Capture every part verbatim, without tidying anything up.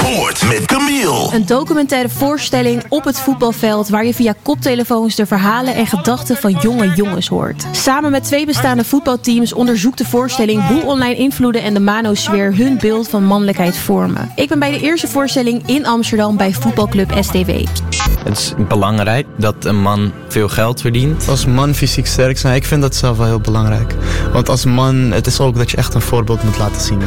Sport met Camille. Een documentaire voorstelling op het voetbalveld waar je via koptelefoons de verhalen en gedachten van jonge jongens hoort. Samen met twee bestaande voetbalteams onderzoekt de voorstelling hoe online invloeden en de manosfeer hun beeld van mannelijkheid vormen. Ik ben bij de eerste voorstelling in Amsterdam bij voetbalclub S T W. Het is belangrijk dat een man veel geld verdient. Als man fysiek sterk zijn, ik vind dat zelf wel heel belangrijk. Want als man, het is ook dat je echt een voorbeeld moet laten zien.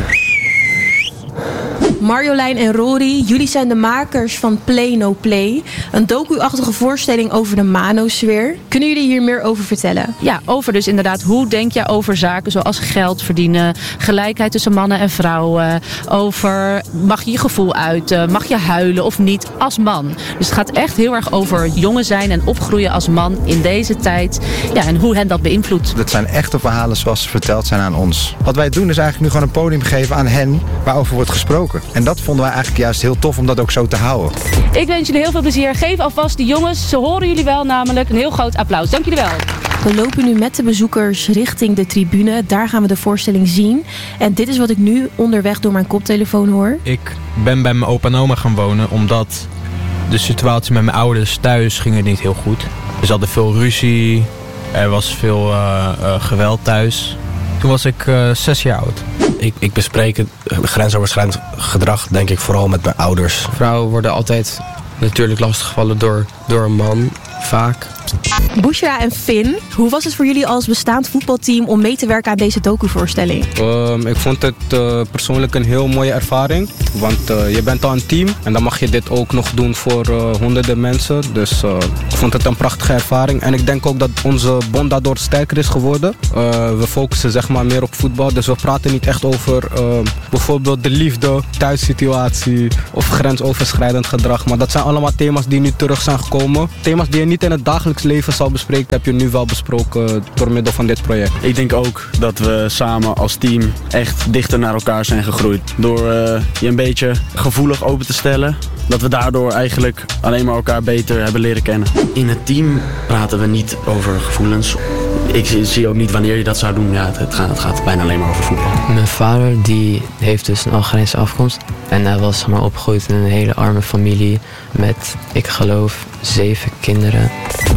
Marjolein en Rory, jullie zijn de makers van Play No Play. Een docu-achtige voorstelling over de manosfeer. Kunnen jullie hier meer over vertellen? Ja, over dus inderdaad, hoe denk je over zaken zoals geld verdienen, gelijkheid tussen mannen en vrouwen, over mag je je gevoel uiten, mag je huilen of niet als man. Dus het gaat echt heel erg over jongen zijn en opgroeien als man in deze tijd. Ja, en hoe hen dat beïnvloedt. Dat zijn echte verhalen zoals ze verteld zijn aan ons. Wat wij doen is eigenlijk nu gewoon een podium geven aan hen waarover wordt gesproken. En dat vonden wij eigenlijk juist heel tof om dat ook zo te houden. Ik wens jullie heel veel plezier. Geef alvast die jongens, ze horen jullie wel namelijk, een heel groot applaus. Dank jullie wel. We lopen nu met de bezoekers richting de tribune. Daar gaan we de voorstelling zien. En dit is wat ik nu onderweg door mijn koptelefoon hoor. Ik ben bij mijn opa en oma gaan wonen omdat de situatie met mijn ouders thuis ging het niet heel goed. Er zat veel ruzie, er was veel uh, uh, geweld thuis. Toen was ik uh, zes jaar oud. Ik, ik bespreek het grensoverschrijdend gedrag denk ik vooral met mijn ouders. Vrouwen worden altijd natuurlijk lastiggevallen door, door een man, vaak. Bushra en Finn, hoe was het voor jullie als bestaand voetbalteam om mee te werken aan deze docuvoorstelling? Um, ik vond het uh, persoonlijk een heel mooie ervaring. Want uh, je bent al een team en dan mag je dit ook nog doen voor uh, honderden mensen. Dus uh, ik vond het een prachtige ervaring. En ik denk ook dat onze bond daardoor sterker is geworden. Uh, we focussen zeg maar meer op voetbal. Dus we praten niet echt over uh, bijvoorbeeld de liefde, thuissituatie of grensoverschrijdend gedrag. Maar dat zijn allemaal thema's die nu terug zijn gekomen. Thema's die je niet in het dagelijks leven zal bespreken, heb je nu wel besproken door middel van dit project. Ik denk ook dat we samen als team echt dichter naar elkaar zijn gegroeid. Door uh, je een beetje gevoelig open te stellen. Dat we daardoor eigenlijk alleen maar elkaar beter hebben leren kennen. In het team praten we niet over gevoelens. Ik zie ook niet wanneer je dat zou doen. Ja, het, gaat, het gaat bijna alleen maar over voetbal. Mijn vader die heeft dus een Algerijnse afkomst. En hij was zeg maar, opgegroeid in een hele arme familie met, ik geloof, zeven kinderen.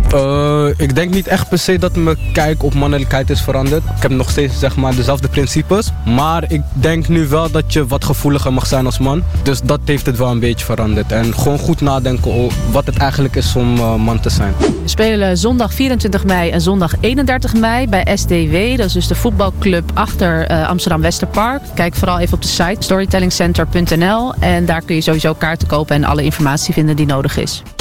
Uh, ik denk niet echt per se dat mijn kijk op mannelijkheid is veranderd. Ik heb nog steeds zeg maar, dezelfde principes. Maar ik denk nu wel dat je wat gevoeliger mag zijn als man. Dus dat heeft het wel een beetje veranderd. En gewoon goed nadenken over wat het eigenlijk is om uh, man te zijn. We spelen zondag vierentwintig mei en zondag eenendertig mei bij S T W. Dat is dus de voetbalclub achter uh, Amsterdam Westerpark. Kijk vooral even op de site storytellingcenter punt n l. En daar kun je sowieso kaarten kopen en alle informatie vinden die nodig is.